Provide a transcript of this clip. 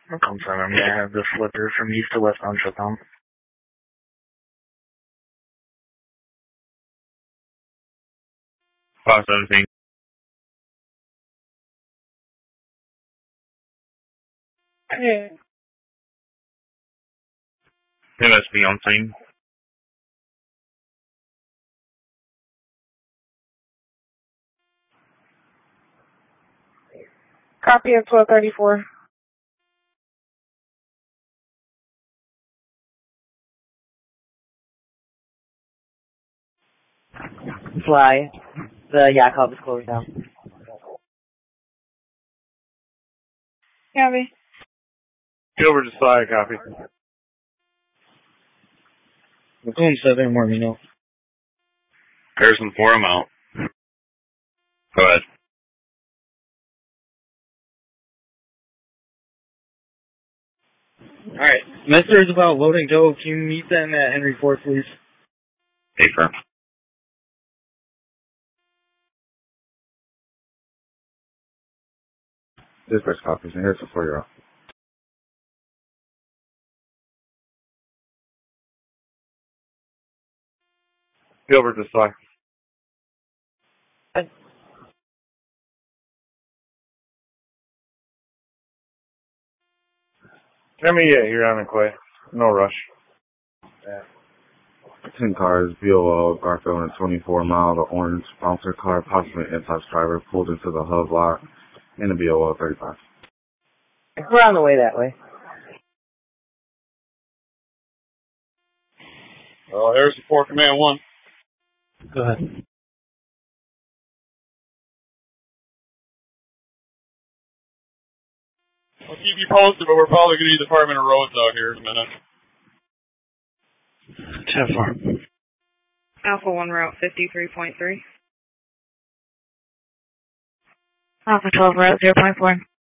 Welcome, Center. May I have the flipper from east to west on shutdown? 517. Yeah. MSB on scene. Copy of 1234. Fly. The Yakov is closed now. Copy. Gilbert to Sly, copy. Lagoon 7, warm me know. Harrison 4, I'm out. Go ahead. Alright. Mister is about loading dough. Can you meet them at Henry Ford, please? Affirm. Dispatch copies, and Harrison 4, you're out. Gilbert to Sly. You're on the Clay. No rush. Yeah. 10 cars, BOL, Garfield, and 24 mile, the orange bouncer car, possibly in-type driver, pulled into the hub lot in the BOL 35. We're on the way that way. Harrison 4, Command 1. Go ahead. I'll keep you posted, but we're probably going to need Department of Roads out here in a minute. 10-4. Alpha 1 route 53.3. Alpha 12 route 0.4.